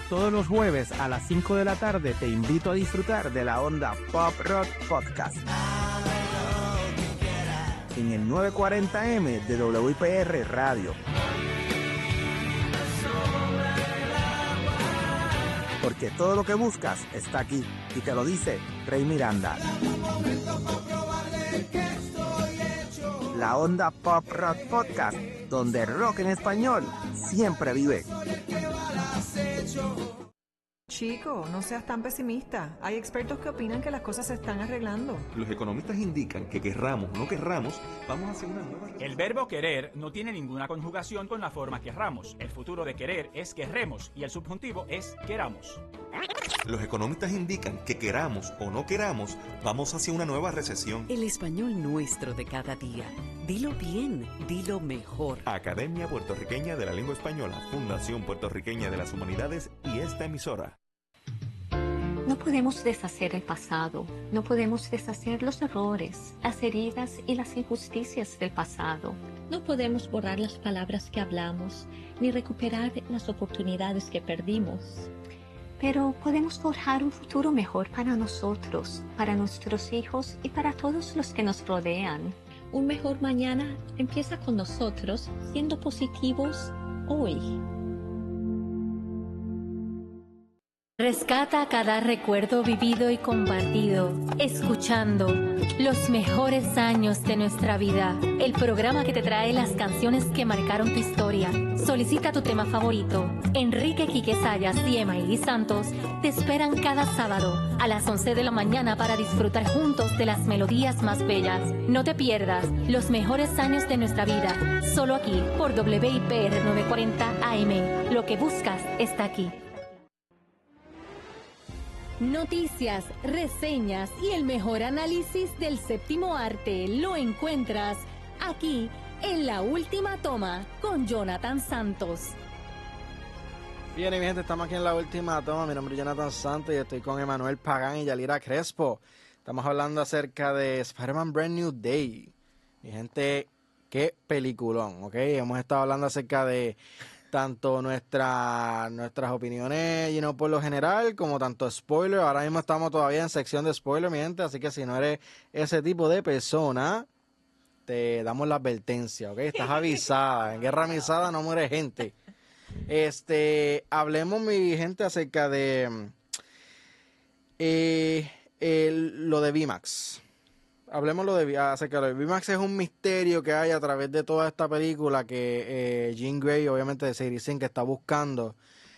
Todos los jueves a las 5 de la tarde te invito a disfrutar de la Onda Pop Rock Podcast en el 940M de WIPR Radio. Porque todo lo que buscas está aquí, y te lo dice Rey Miranda. La Onda Pop Rock Podcast, donde el rock en español siempre vive. Chico, no seas tan pesimista. Hay expertos que opinan que las cosas se están arreglando. Los economistas indican que querramos o no querramos, vamos hacia una nueva... El verbo querer no tiene ninguna conjugación con la forma querramos. El futuro de querer es querremos y el subjuntivo es queramos. Los economistas indican que queramos o no queramos, vamos hacia una nueva recesión. El español nuestro de cada día. Dilo bien, dilo mejor. Academia Puertorriqueña de la Lengua Española, Fundación Puertorriqueña de las Humanidades y esta emisora. No podemos deshacer el pasado, no podemos deshacer los errores, las heridas y las injusticias del pasado. No podemos borrar las palabras que hablamos, ni recuperar las oportunidades que perdimos. Pero podemos forjar un futuro mejor para nosotros, para nuestros hijos y para todos los que nos rodean. Un mejor mañana empieza con nosotros siendo positivos hoy. Rescata cada recuerdo vivido y compartido, escuchando los mejores años de nuestra vida. El programa que te trae las canciones que marcaron tu historia. Solicita tu tema favorito. Enrique Quique Sayas y Emaili Santos te esperan cada sábado a las 11 de la mañana para disfrutar juntos de las melodías más bellas. No te pierdas los mejores años de nuestra vida, solo aquí por WIPR 940 AM. Lo que buscas está aquí. Noticias, reseñas y el mejor análisis del séptimo arte lo encuentras aquí en La Última Toma con Jonathan Santos. Bien, y mi gente, estamos aquí en La Última Toma. Mi nombre es Jonathan Santos y estoy con Emanuel Pagán y Yalira Crespo. Estamos hablando acerca de Spider-Man Brand New Day. Mi gente, qué peliculón, ¿ok? Hemos estado hablando acerca de tanto nuestras opiniones, por lo general, como tanto spoiler. Ahora mismo estamos todavía en sección de spoiler, mi gente, así que si no eres ese tipo de persona, te damos la advertencia, ¿ok? Estás avisada. En Guerra Avisada no muere gente. Hablemos, mi gente, acerca de lo de VMAX. Hablemos acerca de VMAX. Es un misterio que hay a través de toda esta película que Jean Grey, obviamente, de Sadie Sink, está buscando.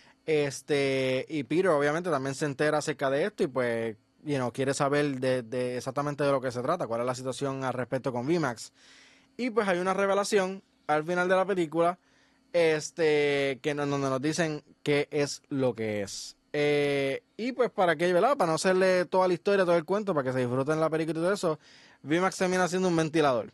Y Peter, obviamente, también se entera acerca de esto y, pues, quiere saber de exactamente de lo que se trata, cuál es la situación al respecto con VMAX. Y, pues, hay una revelación al final de la película donde nos dicen qué es lo que es. Y pues para que, ¿verdad? Para no hacerle toda la historia, todo el cuento, para que se disfruten la película y todo eso, VMAX termina siendo un ventilador.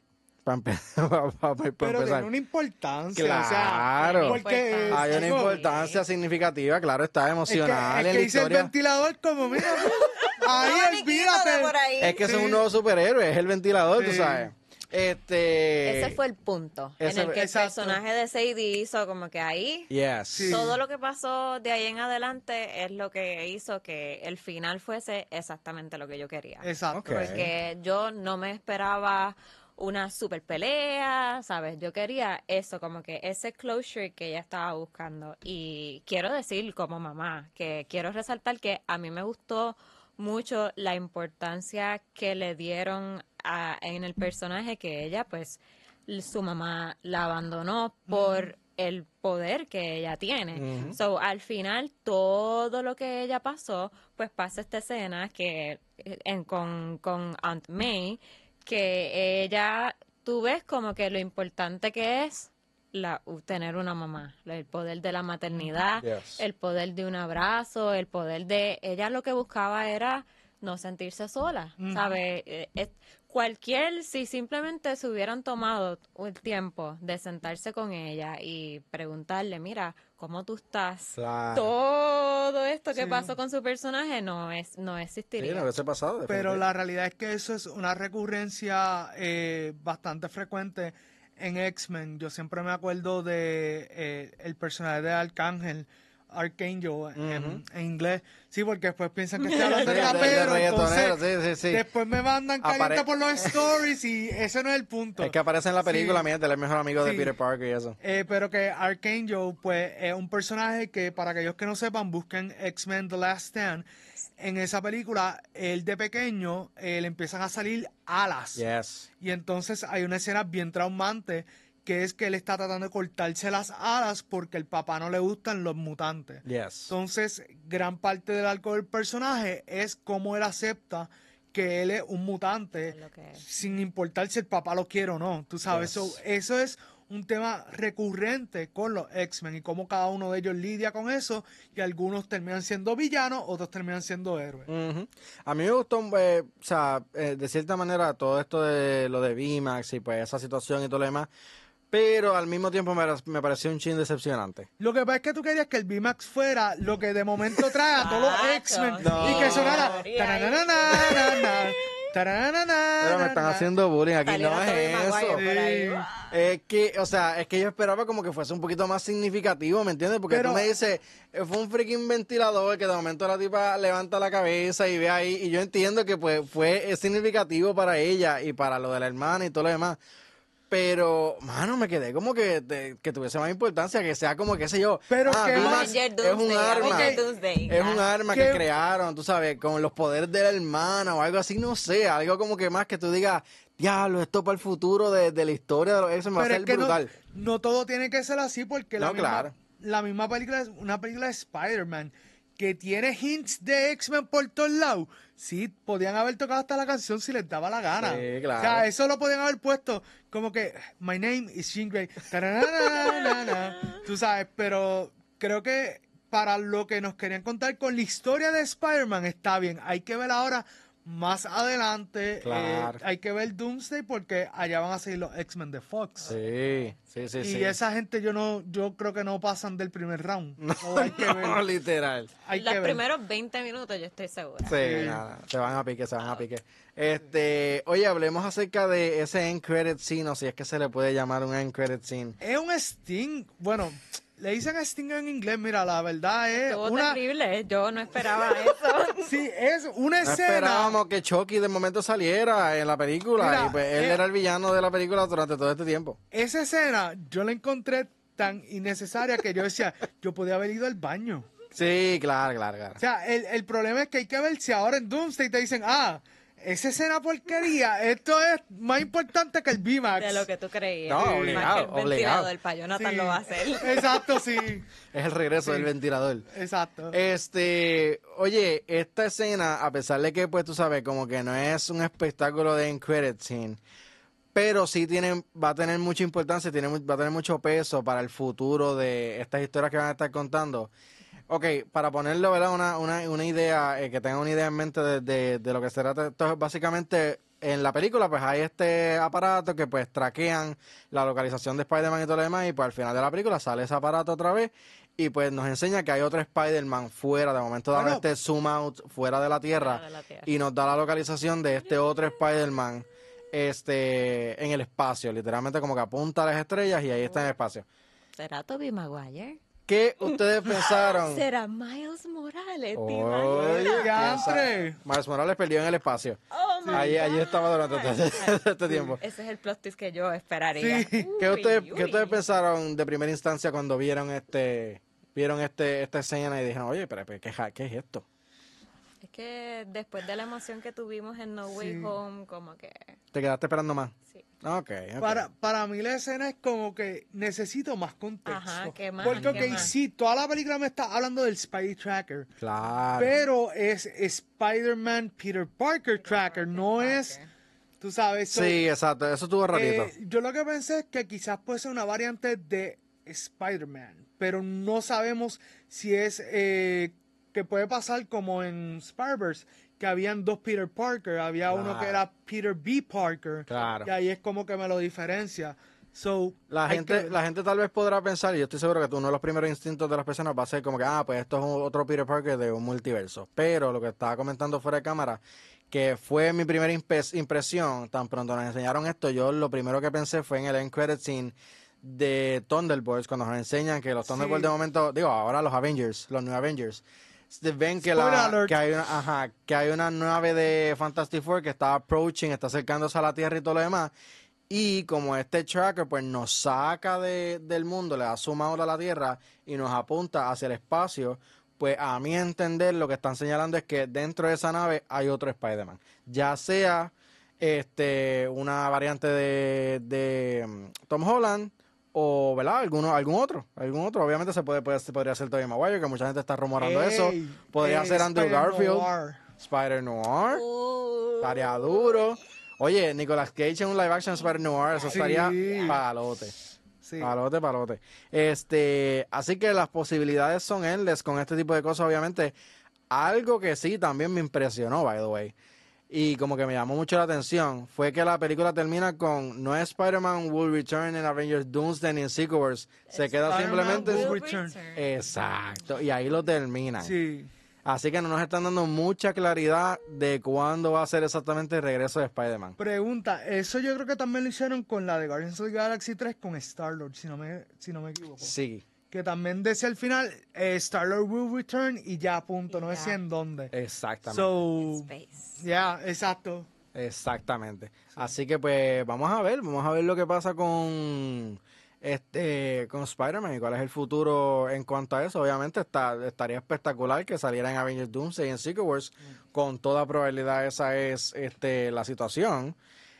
Pero tiene una importancia. Claro, porque hay una importancia significativa, claro, está emocional. Es que dice el ventilador como, mira, ahí olvídate. Es que es un nuevo superhéroe, es el ventilador, tú sabes. Ese fue el punto en el que exacto. el personaje de Sadie hizo como que ahí todo lo que pasó de ahí en adelante es lo que hizo que el final fuese exactamente lo que yo quería. Exacto. Okay. Porque yo no me esperaba una super pelea, ¿sabes? Yo quería eso, como que ese closure que ella estaba buscando. Y quiero decir como mamá que quiero resaltar que a mí me gustó mucho la importancia que le dieron en el personaje, que ella, pues, su mamá la abandonó por el poder que ella tiene. So, al final, todo lo que ella pasó, pues pasa esta escena que con Aunt May, que ella, tú ves como que lo importante que es tener una mamá, el poder de la maternidad, el poder de un abrazo, el poder de... Ella lo que buscaba era no sentirse sola, ¿sabes? Si simplemente se hubieran tomado el tiempo de sentarse con ella y preguntarle, mira, ¿cómo tú estás? Claro. Todo esto que pasó con su personaje no existiría. Sí, no hubiese pasado. Pero la realidad es que eso es una recurrencia bastante frecuente en X-Men. Yo siempre me acuerdo de el personaje de Arcángel Archangel en inglés. Sí, porque después piensan que estoy hablando de Sí, rapero. reggaetonero, Entonces, sí. después me mandan caliente por los stories y ese no es el punto. Es que aparece en la película, Sí. mira, él es el mejor amigo de Sí. Peter Parker y eso. Pero que Archangel, pues, es un personaje que, para aquellos que no sepan, busquen X-Men The Last Stand. En esa película, él de pequeño, le empiezan a salir alas. Yes. Y entonces hay una escena bien traumante, que es que él está tratando de cortarse las alas porque el papá no le gustan los mutantes. Yes. Entonces, gran parte del arco del personaje es cómo él acepta que él es un mutante, sin importar si el papá lo quiere o no. Tú sabes, Yes. eso es un tema recurrente con los X-Men y cómo cada uno de ellos lidia con eso, y algunos terminan siendo villanos, otros terminan siendo héroes. Ujú. A mí me gustó, o sea, de cierta manera, todo esto de lo de VMAX y pues esa situación y todo lo demás, pero al mismo tiempo me pareció un chin decepcionante. Lo que pasa es que tú querías que el VMAX fuera lo que de momento trae a todos los X-Men y que sonara tarananana, tarananana. Pero me están haciendo bullying aquí, no es eso. Es que, o sea, es que yo esperaba como que fuese un poquito más significativo, ¿me entiendes? Porque Pero- tú me dices, fue un freaking ventilador que de momento la tipa levanta la cabeza y ve ahí, y yo entiendo que pues es significativo para ella y para lo de la hermana y todo lo demás. Pero, mano, me quedé como que tuviese más importancia, que sea como, qué sé yo. Pero que- VMAX Avenger es un Doomsday, arma. Avenger Doomsday, Es ya. un arma ¿Qué? que crearon, tú sabes, con los poderes de la hermana o algo así, no sé. Algo como que más que tú digas, diablo, esto para el futuro de la historia de los X-Men va a Pero ser es que brutal. no todo tiene que ser así, porque No, claro. la misma película es una película de Spider-Man que tiene hints de X-Men por todos lados. Sí, podían haber tocado hasta la canción si les daba la gana. Sí, claro. O sea, eso lo podían haber puesto como que My name is Jean Grey. Tarananana, tú sabes, pero creo que para lo que nos querían contar con la historia de Spider-Man está bien. Hay que ver ahora más adelante. Claro. Hay que ver Doomsday porque allá van a seguir los X-Men de Fox. Sí. Y esa gente yo creo que no pasan del primer round. No, hay que ver. no, literal. Hay Los que ver. primeros 20 minutos yo estoy segura. Sí, nada, se van a pique. Oye, hablemos acerca de ese end credit scene, o si es que se le puede llamar un end credit scene. Es un Sting. Bueno, le dicen Sting en inglés. Mira, la verdad es Estuvo una... terrible, yo no esperaba eso. Sí, es una No escena... esperábamos que Chucky de momento saliera en la película. Mira, y pues él era el villano de la película durante todo este tiempo. Esa escena yo la encontré tan innecesaria que yo decía, yo podía haber ido al baño. Sí, claro. O sea, el problema es que hay que ver si ahora en Doomsday te dicen, esa escena porquería, esto es más importante que el VMAX. De lo que tú creías. No, Más obligado, que el obligado. ventilador, para Jonathan Sí. lo va a hacer. Exacto, sí. Es el regreso Sí. del ventilador. Exacto. Oye, esta escena, a pesar de que, pues, tú sabes, como que no es un espectáculo de end credit scene, pero sí va a tener mucha importancia, va a tener mucho peso para el futuro de estas historias que van a estar contando. Ok, para ponerlo, ¿verdad? Una idea, que tengan una idea en mente de lo que será. Entonces, básicamente, en la película, pues hay este aparato que pues traquean la localización de Spider-Man y todo lo demás, y pues al final de la película sale ese aparato otra vez, y pues nos enseña que hay otro Spider-Man fuera, de momento dan Bueno. este zoom out fuera de la Tierra, Fuera de la Tierra. y nos da la localización de este otro Spider-Man en el espacio, literalmente como que apunta a las estrellas y ahí está en el espacio. ¿Será Tobey Maguire? ¿Qué ustedes pensaron? ¿Será Miles Morales? ¿Te Oye, imaginas? Ya, quién sabe. hombre. Miles Morales perdió en el espacio. Oh, my Allí God. estaba durante este tiempo. Ese es el plot twist que yo esperaría. Sí. ¿Qué ustedes, Uy, qué ustedes uy. pensaron de primera instancia cuando vieron esta escena y dijeron, oye, pero ¿qué es esto? Es que después de la emoción que tuvimos en No Way Sí. Home, como que... ¿Te quedaste esperando más? Sí. Ok. Para mí la escena es como que necesito más contexto. Ajá, ¿qué más? Porque, ¿Qué ok, más? sí, toda la película me está hablando del Spidey Tracker. Claro. Pero es Spider-Man Peter Parker Tracker, no es, tú sabes. so, Sí, exacto. Eso estuvo rarito. yo lo que pensé es que quizás puede ser una variante de Spider-Man, pero no sabemos si es que puede pasar como en Spider-Verse, que habían dos Peter Parker, había uno que Claro. era Peter B. Parker, Claro. y ahí es como que me lo diferencia. So, La hay gente, que- la gente tal vez podrá pensar, y yo estoy seguro que uno de los primeros instintos de las personas va a ser como que, pues esto es otro Peter Parker de un multiverso. Pero lo que estaba comentando fuera de cámara, que fue mi primera impresión, tan pronto nos enseñaron esto, yo lo primero que pensé fue en el end credit scene de Thunderbolts, cuando nos enseñan que los Thunderbolts Sí. de momento, digo, ahora los Avengers, los New Avengers, ven que, Spoiler alert. que hay una nave de Fantastic Four que está approaching, está acercándose a la Tierra y todo lo demás. Y como este tracker pues nos saca del mundo, le da suma ahora a la Tierra y nos apunta hacia el espacio, pues a mi entender lo que están señalando es que dentro de esa nave hay otro Spider-Man. Ya sea una variante de Tom Holland o, ¿verdad? Algún otro. Obviamente podría ser Tobey Maguire, que mucha gente está rumorando eso. Podría ser Andrew Garfield. Spider-Noir. Estaría duro. Oye, Nicolas Cage en un live action Spider-Noir, eso estaría palote. Sí. Palote. Así que las posibilidades son endless con este tipo de cosas, obviamente. Algo que sí también me impresionó, by the way, y como que me llamó mucho la atención, fue que la película termina con no es Spider-Man will return en Avengers Doomsday ni en Secret se queda simplemente will return. Exacto, y ahí lo terminan. Sí. Así que no nos están dando mucha claridad de cuándo va a ser exactamente el regreso de Spider-Man. Pregunta, eso yo creo que también lo hicieron con la de Guardians of the Galaxy 3 con Star-Lord, si no me equivoco. Sí. Que también decía al final, Star-Lord will return y ya, punto, no decía en dónde. Exactamente. So, ya, exacto. Exactamente. Así que pues vamos a ver lo que pasa con Spider-Man y cuál es el futuro en cuanto a eso. Obviamente estaría espectacular que saliera en Avengers Doomsday y en Secret Wars. Con toda probabilidad esa es la situación.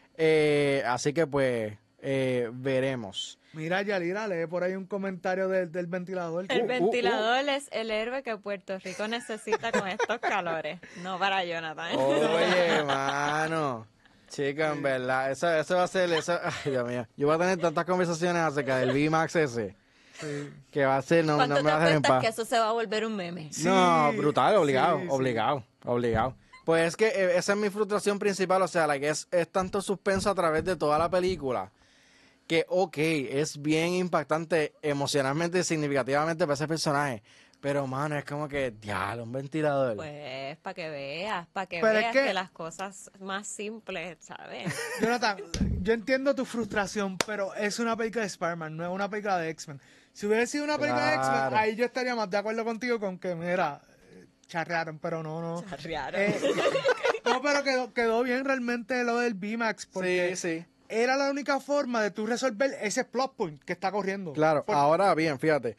Así que pues veremos. Mira, Yalira, lee por ahí un comentario del ventilador. El ventilador es el héroe que Puerto Rico necesita con estos calores. No para Jonathan. Oye, mano. Chica, en verdad, eso va a ser, ay, Dios mío, yo voy a tener tantas conversaciones acerca del VMAX ese, que va a ser, no me va a dejar en paz. Que eso se va a volver un meme? No, brutal, obligado. Pues es que esa es mi frustración principal, o sea, que es tanto suspenso a través de toda la película, que es bien impactante emocionalmente y significativamente para ese personaje. Pero, mano, es como que, diablo, un ventilador. Pues, para que veas Pero es que las cosas más simples, ¿sabes? Jonathan, yo entiendo tu frustración, pero es una película de Spider-Man, no es una película de X-Men. Si hubiera sido una película de X-Men, ahí yo estaría más de acuerdo contigo con que, mira, charrearon, pero no. Charrearon. No, pero quedó bien realmente lo del VMAX, porque Sí. era la única forma de tú resolver ese plot point que está corriendo. Claro, ahora bien, fíjate,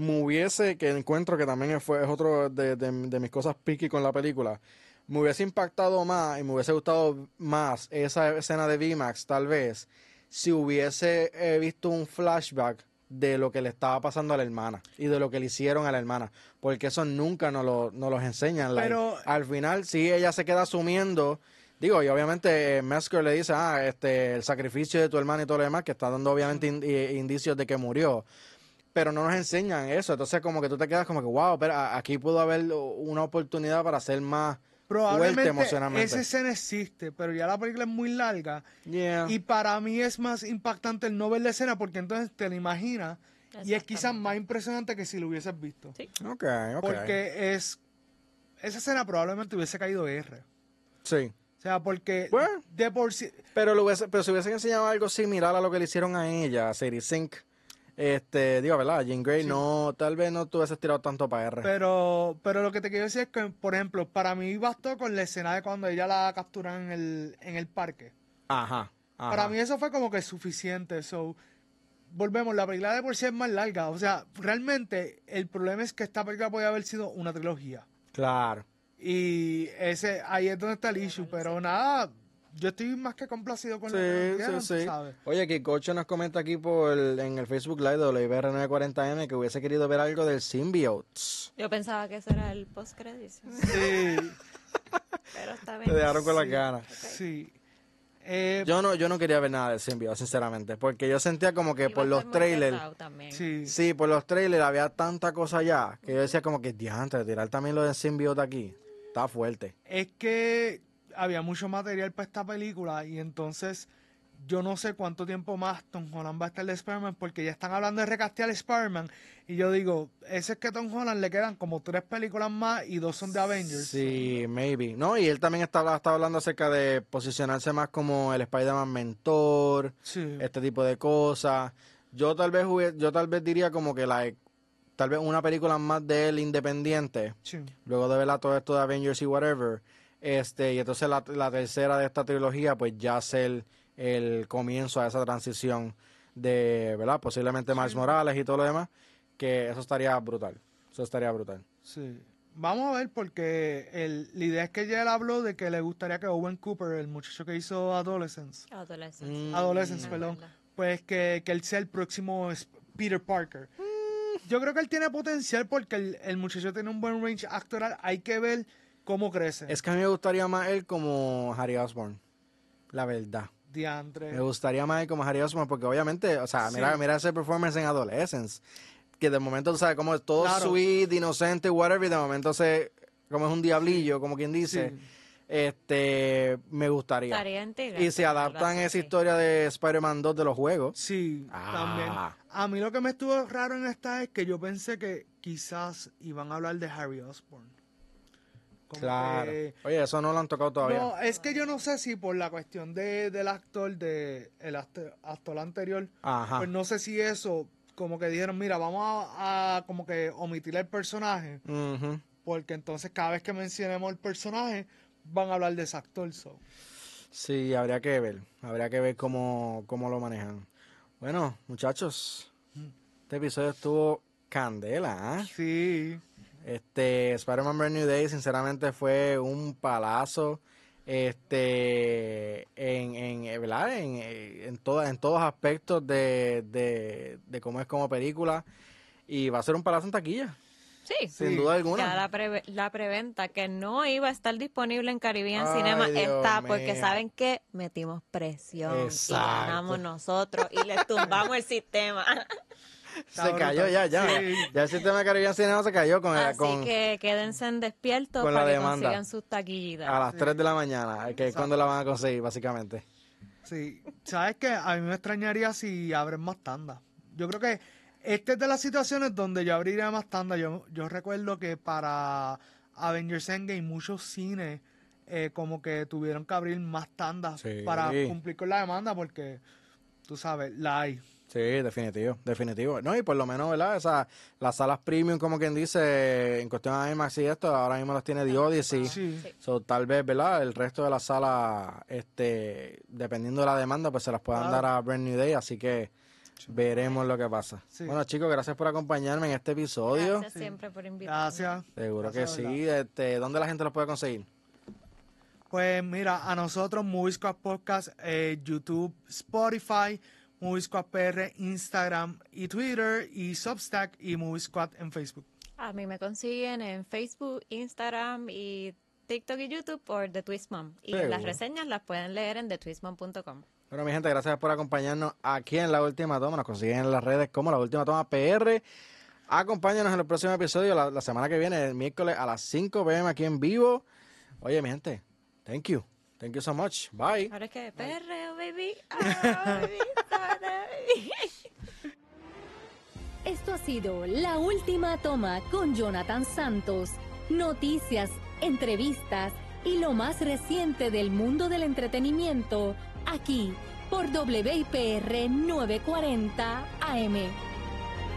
que encuentro que también es otro de mis cosas picky con la película, me hubiese impactado más y me hubiese gustado más esa escena de VMAX, tal vez, si hubiese visto un flashback de lo que le estaba pasando a la hermana y de lo que le hicieron a la hermana, porque eso nunca nos los enseñan. Pero al final, sí, ella se queda asumiendo, digo, y obviamente Mesker le dice, el sacrificio de tu hermana y todo lo demás, que está dando obviamente indicios de que murió, pero no nos enseñan eso, entonces como que tú te quedas como que, wow, pero aquí pudo haber una oportunidad para ser más fuerte emocionalmente. Esa escena existe, pero ya la película es muy larga. Y para mí es más impactante el no ver la escena porque entonces te la imaginas y es quizás más impresionante que si lo hubieses visto. Sí. Okay. Porque esa escena probablemente hubiese caído R. Sí. O sea, porque de por sí... Pero si hubiesen enseñado algo similar a lo que le hicieron a ella, a Sadie Sink, ¿verdad? Jean Grey tal vez no te hubieses tirado tanto para R. Pero lo que te quiero decir es que, por ejemplo, para mí bastó con la escena de cuando ella la capturan en el parque. Ajá. Para mí eso fue como que suficiente. Volvemos, la película de por sí es más larga. O sea, realmente el problema es que esta película podía haber sido una trilogía. Claro. Y ahí es donde está el issue. Pero nada, yo estoy más que complacido con lo que hicieron, sí. ¿sabes? Oye, Kikocho nos comenta aquí en el Facebook Live de WBR940M que hubiese querido ver algo del Symbiotes. Yo pensaba que eso era el post-credits. Sí. Pero está bien. Te dejaron con las ganas. Sí. Yo no quería ver nada del Symbiote, sinceramente, porque yo sentía como que por los trailers, sí, por los trailers había tanta cosa ya, que yo decía como que, diantre, tirar también lo del Symbiote aquí, está fuerte. Es que había mucho material para esta película y entonces yo no sé cuánto tiempo más Tom Holland va a estar de Spider-Man porque ya están hablando de recastear Spider-Man y yo digo, ese es que a Tom Holland le quedan como 3 películas más y 2 son de Avengers. Sí, maybe. No, y él también está hablando acerca de posicionarse más como el Spider-Man mentor, este tipo de cosas. Yo tal vez diría como que tal vez una película más de él independiente, Sí. luego de ver todo esto de Avengers y whatever, y entonces la tercera de esta trilogía, pues ya hacer el comienzo a esa transición de, ¿verdad? Posiblemente Miles Morales y todo lo demás, que eso estaría brutal. Sí. Vamos a ver, porque la idea es que ya él habló de que le gustaría que Owen Cooper, el muchacho que hizo Adolescence, perdón, pues que él sea el próximo Peter Parker. Yo creo que él tiene potencial porque el muchacho tiene un buen range actoral. Hay que ver cómo crece. Es que a mí me gustaría más él como Harry Osborn, la verdad. Diantre. Me gustaría más él como Harry Osborn porque obviamente, o sea, Sí. mira ese performance en Adolescence, que de momento, tú sabes, como es todo Claro. sweet, inocente, whatever, y de momento como es un diablillo, como quien dice, me gustaría. Estaría integrante, Y si la adaptan verdad que esa sí. historia de Spider-Man 2 de los juegos. Sí, también. A mí lo que me estuvo raro en esta es que yo pensé que quizás iban a hablar de Harry Osborn. Como Claro. que- Oye, eso no lo han tocado todavía. No, es que yo no sé si por la cuestión del actor, el actor anterior, Ajá. pues no sé si eso, como que dijeron, mira, vamos a como que omitir el personaje, Ujú. porque entonces cada vez que mencionemos el personaje, van a hablar de ese actor. Sí, habría que ver cómo lo manejan. Bueno, muchachos, este episodio estuvo candela, ¿eh? Sí. Spider-Man Brand New Day sinceramente fue un palazo, ¿verdad? En todos aspectos de cómo es como película, y va a ser un palazo en taquilla. Sí, Sin duda alguna. Ya la preventa que no iba a estar disponible en Caribbean Ay, Cinema Dios está porque mío. saben que metimos presión Exacto. y ganamos nosotros y les tumbamos el sistema. Se cayó ya. Sí. Ya el sistema de Caribbean Cinema se cayó Así que quédense en despiertos con la para que demanda. consigan sus taquillitas. a las 3 de la mañana, que es cuando la van a conseguir, básicamente. Sí, ¿sabes qué? A mí me extrañaría si abren más tandas. Yo creo que esta es de las situaciones donde yo abriría más tandas. Yo recuerdo que para Avengers Endgame muchos cines como que tuvieron que abrir más tandas Sí. para cumplir con la demanda porque, tú sabes, la hay. Sí, definitivo. No, y por lo menos, ¿verdad? Las salas premium, como quien dice, en cuestión de IMAX y esto, ahora mismo las tiene The Odyssey. Sí. So, tal vez, ¿verdad? El resto de las salas, dependiendo de la demanda, pues se las puedan dar a Brand New Day, así que veremos lo que pasa. Sí. Bueno, chicos, gracias por acompañarme en este episodio. Gracias siempre por invitarme. Gracias. Seguro Gracias, que sí. ¿Dónde la gente los puede conseguir? Pues mira, a nosotros Movie Squad Podcast, YouTube, Spotify, Movie Squad PR, Instagram y Twitter, y Substack y Movie Squad en Facebook. A mí me consiguen en Facebook, Instagram y TikTok y YouTube por The Twist Mom. Y Seguro. las reseñas las pueden leer en thetwistmom.com. Bueno, mi gente, gracias por acompañarnos aquí en La Última Toma. Nos consiguen en las redes como La Última Toma PR. Acompáñanos en el próximo episodio, la semana que viene, el miércoles a las 5 p.m. aquí en vivo. Oye, mi gente, thank you. Thank you so much. Bye. Ahora es que perreo, baby. Ah, baby. Esto ha sido La Última Toma con Jonathan Santos. Noticias, entrevistas y lo más reciente del mundo del entretenimiento aquí por WIPR 940 AM.